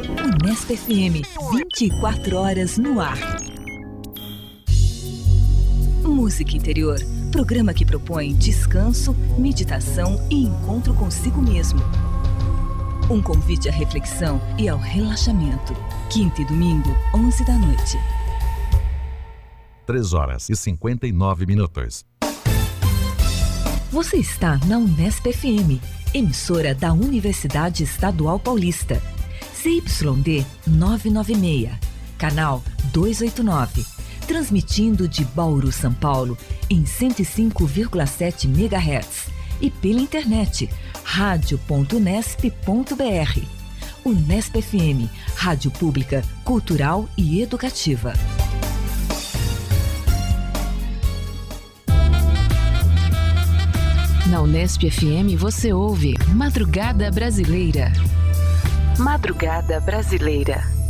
Unesp FM, 24 horas no ar. Música Interior, programa que propõe descanso, meditação e encontro consigo mesmo. Um convite à reflexão e ao relaxamento. Quinta e domingo, 11 da noite. 3h59. Você está na Unesp FM, emissora da Universidade Estadual Paulista. CYD 996, canal 289. Transmitindo de Bauru, São Paulo, em 105,7 MHz. E pela internet, radio.unesp.br. Unesp FM, rádio pública, cultural e educativa. Na Unesp FM você ouve Madrugada Brasileira. Madrugada Brasileira.